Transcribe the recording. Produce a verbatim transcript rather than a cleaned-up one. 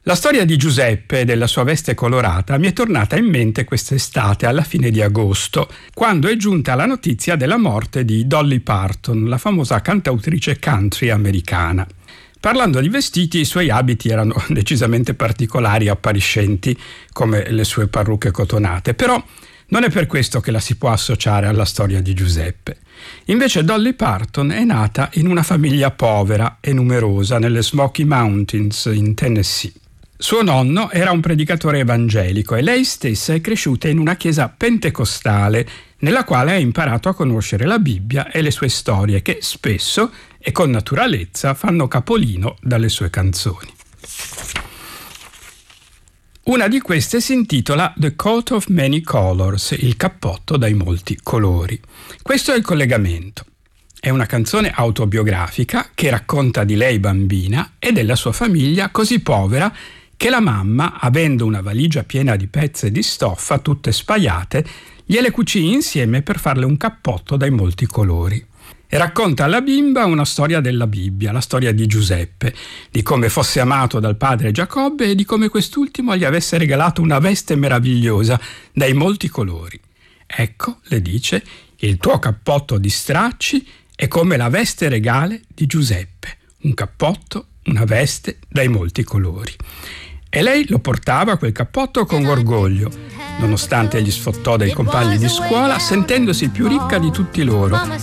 La storia di Giuseppe e della sua veste colorata mi è tornata in mente quest'estate, alla fine di agosto, quando è giunta la notizia della morte di Dolly Parton, la famosa cantautrice country americana. Parlando di vestiti, i suoi abiti erano decisamente particolari e appariscenti, come le sue parrucche cotonate, però non è per questo che la si può associare alla storia di Giuseppe. Invece Dolly Parton è nata in una famiglia povera e numerosa nelle Smoky Mountains in Tennessee. Suo nonno era un predicatore evangelico e lei stessa è cresciuta in una chiesa pentecostale nella quale ha imparato a conoscere la Bibbia e le sue storie che spesso e con naturalezza fanno capolino dalle sue canzoni. Una di queste si intitola The Coat of Many Colors, il cappotto dai molti colori. Questo è il collegamento. È una canzone autobiografica che racconta di lei bambina e della sua famiglia così povera che la mamma, avendo una valigia piena di pezze di stoffa tutte spaiate, gliele cucì insieme per farle un cappotto dai molti colori. E racconta alla bimba una storia della Bibbia, la storia di Giuseppe, di come fosse amato dal padre Giacobbe e di come quest'ultimo gli avesse regalato una veste meravigliosa dai molti colori. Ecco, le dice, il tuo cappotto di stracci è come la veste regale di Giuseppe, un cappotto, una veste dai molti colori. E lei lo portava quel cappotto con orgoglio, nonostante gli sfottò dai compagni di scuola, sentendosi più ricca di tutti loro